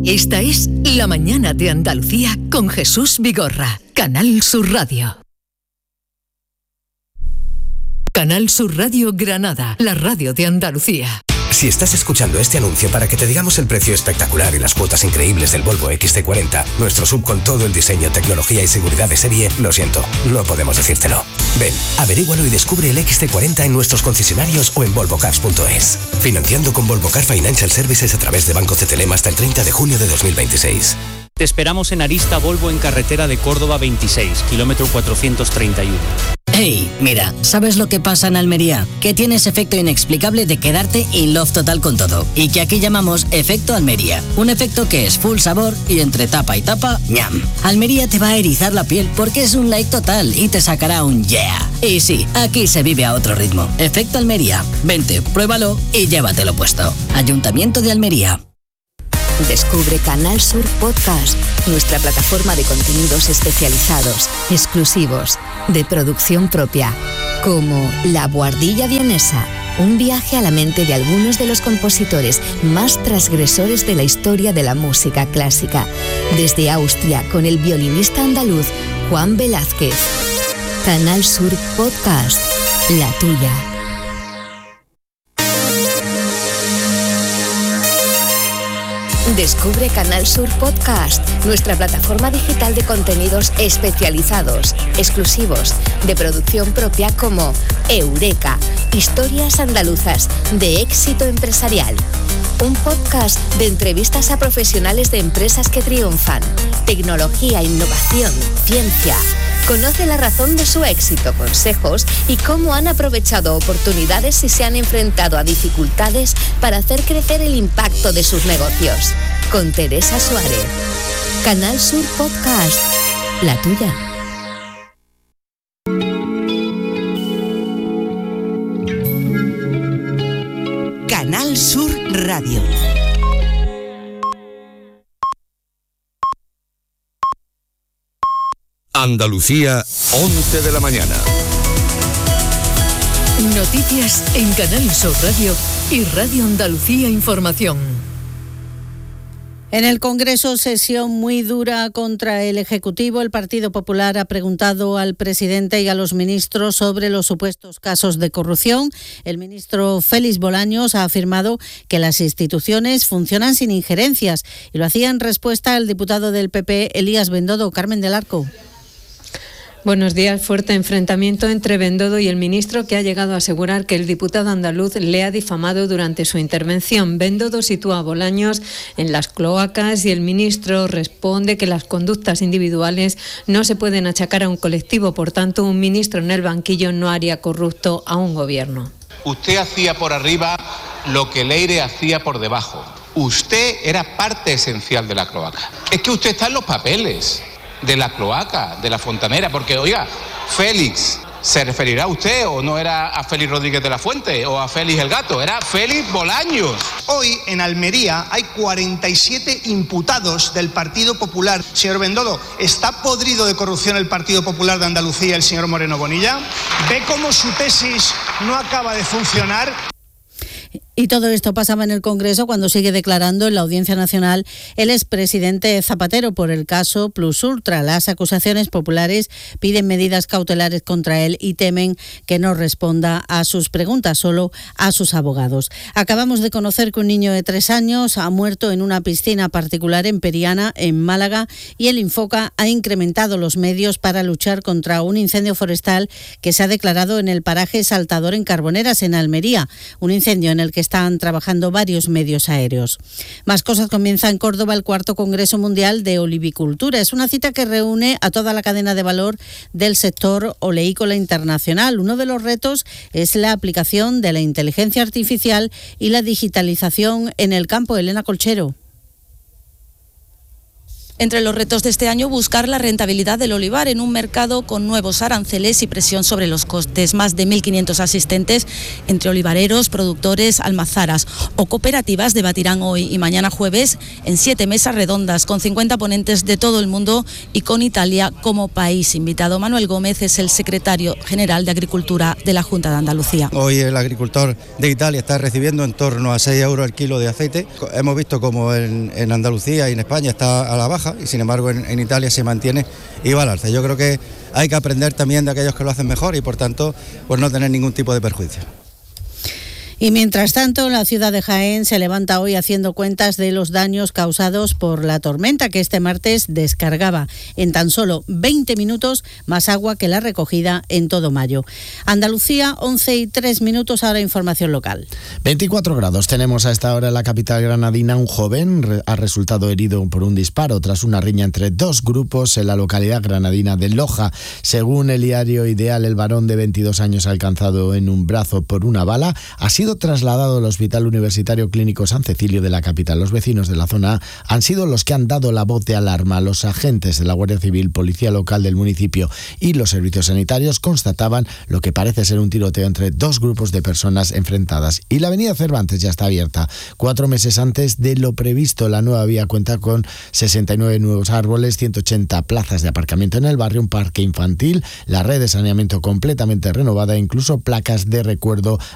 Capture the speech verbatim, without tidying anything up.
Esta es La Mañana de Andalucía con Jesús Vigorra, Canal Sur Radio. Canal Sur Radio Granada, la radio de Andalucía. Si estás escuchando este anuncio para que te digamos el precio espectacular y las cuotas increíbles del Volvo equis ce cuarenta, nuestro sub con todo el diseño, tecnología y seguridad de serie, lo siento, no podemos decírtelo. Ven, averígualo y descubre el equis ce cuarenta en nuestros concesionarios o en volvo cars punto es. Financiando con Volvo Car Financial Services a través de Banco C T L M hasta el treinta de junio de dos mil veintiséis. Te esperamos en Arista Volvo en carretera de Córdoba veintiséis, kilómetro cuatrocientos treinta y uno. Hey, mira, ¿sabes lo que pasa en Almería? Que tienes efecto inexplicable de quedarte in love total con todo. Y que aquí llamamos efecto Almería. Un efecto que es full sabor y entre tapa y tapa, ñam. Almería te va a erizar la piel porque es un like total y te sacará un yeah. Y sí, aquí se vive a otro ritmo. Efecto Almería. Vente, pruébalo y llévatelo puesto. Ayuntamiento de Almería. Descubre Canal Sur Podcast, nuestra plataforma de contenidos especializados, exclusivos, de producción propia, como La Buhardilla Vienesa, un viaje a la mente de algunos de los compositores más transgresores de la historia de la música clásica, desde Austria con el violinista andaluz Juan Velázquez. Canal Sur Podcast, la tuya. Descubre Canal Sur Podcast, nuestra plataforma digital de contenidos especializados, exclusivos, de producción propia como Eureka, historias andaluzas de éxito empresarial. Un podcast de entrevistas a profesionales de empresas que triunfan, tecnología, innovación, ciencia. Conoce la razón de su éxito, consejos y cómo han aprovechado oportunidades y se han enfrentado a dificultades para hacer crecer el impacto de sus negocios. Con Teresa Suárez. Canal Sur Podcast, la tuya. Canal Sur Radio. Andalucía, once de la mañana. Noticias en Canal Sur Radio y Radio Andalucía Información. En el Congreso, sesión muy dura contra el Ejecutivo. El Partido Popular ha preguntado al presidente y a los ministros sobre los supuestos casos de corrupción. El ministro Félix Bolaños ha afirmado que las instituciones funcionan sin injerencias y lo hacía en respuesta al diputado del P P, Elías Bendodo. Carmen del Arco. Buenos días. Fuerte enfrentamiento entre Bendodo y el ministro, que ha llegado a asegurar que el diputado andaluz le ha difamado durante su intervención. Bendodo sitúa a Bolaños en las cloacas y el ministro responde que las conductas individuales no se pueden achacar a un colectivo. Por tanto, un ministro en el banquillo no haría corrupto a un gobierno. Usted hacía por arriba lo que Leire hacía por debajo. Usted era parte esencial de la cloaca. Es que usted está en los papeles de la cloaca, de la fontanera, porque, oiga, Félix, ¿se referirá a usted o no era a Félix Rodríguez de la Fuente o a Félix el Gato? Era Félix Bolaños. Hoy en Almería hay cuarenta y siete imputados del Partido Popular. Señor Bendodo, ¿está podrido de corrupción el Partido Popular de Andalucía, el señor Moreno Bonilla? ¿Ve cómo su tesis no acaba de funcionar? Y todo esto pasaba en el Congreso cuando sigue declarando en la Audiencia Nacional el expresidente Zapatero por el caso Plus Ultra. Las acusaciones populares piden medidas cautelares contra él y temen que no responda a sus preguntas, solo a sus abogados. Acabamos de conocer que un niño de tres años ha muerto en una piscina particular en Periana, en Málaga, y el Infoca ha incrementado los medios para luchar contra un incendio forestal que se ha declarado en el paraje Saltador en Carboneras, en Almería. Un incendio en el que están trabajando varios medios aéreos. Más cosas. Comienza en Córdoba el cuarto Congreso Mundial de Olivicultura. Es una cita que reúne a toda la cadena de valor del sector oleícola internacional. Uno de los retos es la aplicación de la inteligencia artificial y la digitalización en el campo. Elena Colchero. Entre los retos de este año, buscar la rentabilidad del olivar en un mercado con nuevos aranceles y presión sobre los costes. Más de mil quinientos asistentes entre olivareros, productores, almazaras o cooperativas debatirán hoy y mañana jueves en siete mesas redondas con cincuenta ponentes de todo el mundo y con Italia como país invitado. Manuel Gómez es el secretario general de Agricultura de la Junta de Andalucía. Hoy el agricultor de Italia está recibiendo en torno a seis euros el kilo de aceite. Hemos visto como en, en Andalucía y en España está a la baja y sin embargo en, en Italia se mantiene y va al alza. Yo creo que hay que aprender también de aquellos que lo hacen mejor y por tanto pues no tener ningún tipo de perjuicio. Y mientras tanto, la ciudad de Jaén se levanta hoy haciendo cuentas de los daños causados por la tormenta que este martes descargaba en tan solo veinte minutos más agua que la recogida en todo mayo. Andalucía, once y tres minutos, ahora información local. veinticuatro grados tenemos a esta hora en la capital granadina. Un joven ha resultado herido por un disparo tras una riña entre dos grupos en la localidad granadina de Loja. Según el diario Ideal, el varón de veintidós años alcanzado en un brazo por una bala ha sido trasladado al Hospital Universitario Clínico San Cecilio de la capital. Los vecinos de la zona han sido los que han dado la voz de alarma. Los agentes de la Guardia Civil, Policía Local del municipio y los servicios sanitarios constataban lo que parece ser un tiroteo entre dos grupos de personas enfrentadas. Y la avenida Cervantes ya está abierta. Cuatro meses antes de lo previsto, la nueva vía cuenta con sesenta y nueve nuevos árboles, ciento ochenta plazas de aparcamiento en el barrio, un parque infantil, la red de saneamiento completamente renovada e incluso placas de recuerdo